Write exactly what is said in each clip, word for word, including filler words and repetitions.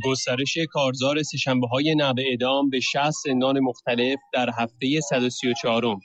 گسترش کارزار سه‌شنبه‌های نوع اعدام به شصت زندان مختلف در هفته صد و سی و چهارم.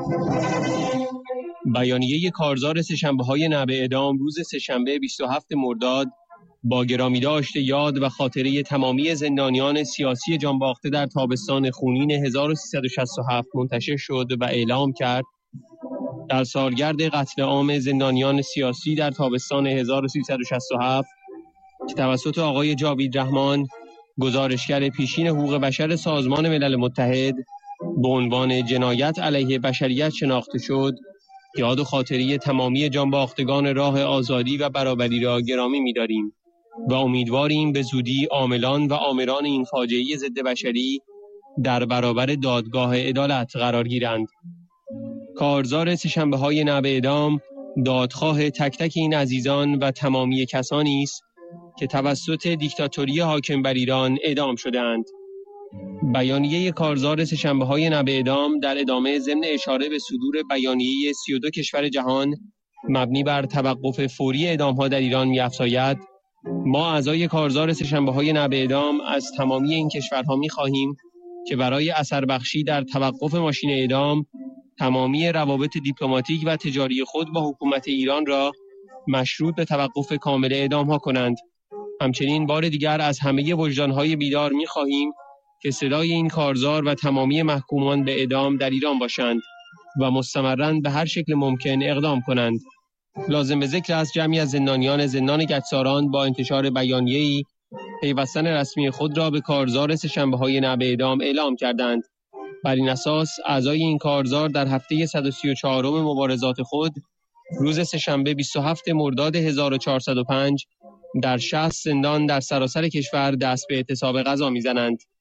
بیانیه کارزار سه‌شنبه‌های نوع اعدام روز سه‌شنبه بیست و هفتم مرداد با گرامی داشت یاد و خاطره تمامی زندانیان سیاسی جانباخته در تابستان خونین هزار و سیصد و شصت و هفت منتشر شد و اعلام کرد در سالگرد قتل عام زندانیان سیاسی در تابستان هزار و سیصد و شصت و هفت که توسط آقای جاوید رحمان، گزارشگر پیشین حقوق بشر سازمان ملل متحد، به عنوان جنایت علیه بشریت شناخته شد، یاد و خاطره تمامی جانباختگان راه آزادی و برابری را گرامی می‌داریم و امیدواریم به زودی عاملان و آمران این فاجعه ضد بشری در برابر دادگاه عدالت قرار گیرند. کارزار سه‌شنبه‌های نوع اعدام دادخواه تک تک این عزیزان و تمامی کسانی است که توسط دیکتاتوری حاکم بر ایران اعدام شده‌اند. بیانیه کارزار سه‌شنبه‌های نوع اعدام در ادامه ضمن اشاره به صدور بیانیه سی و دو کشور جهان مبنی بر توقف فوری اعدام‌ها در ایران می‌افزاید: ما اعضای کارزار سه‌شنبه‌های نوع اعدام از تمامی این کشورها می‌خواهیم که برای اثر بخشی در توقف ماشین اعدام تمامی روابط دیپلماتیک و تجاری خود با حکومت ایران را مشروط به توقف کامل اعدام‌ها کنند. همچنین بار دیگر از همه وجدان‌های بیدار می‌خواهیم که صدای این کارزار و تمامی محکومان به اعدام در ایران باشند و مستمراً به هر شکل ممکن اقدام کنند. لازم به ذکر است جمعی از زندانیان زندان گچساران با انتشار بیانیه‌ای پیوستن رسمی خود را به کارزار سه‌شنبه‌های نوع اعدام اعلام کردند. بر این اساس اعضای این کارزار در هفته صد و سی و چهارم مبارزات خود روز سه‌شنبه بیست و هفتم مرداد هزار و چهارصد و پنج در شصت زندان در سراسر کشور دست به اعتصاب غذا می‌زنند.